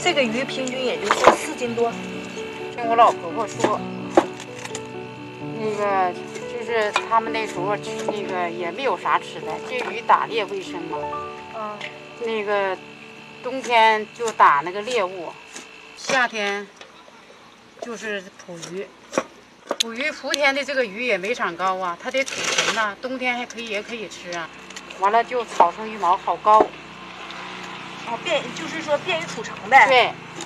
这个鱼平均也就是4斤多。 听我老婆婆说，那个就是他们那时候吃那个也没有啥吃的，这鱼打猎为生嘛。 啊， 那个冬天就打那个猎物，夏天就是捕鱼。捕鱼伏天的这个鱼也没长高啊，它得储存呐，冬天也可以吃啊。完了就草成羽毛好高。 哦，就是说便于储藏呗。 对，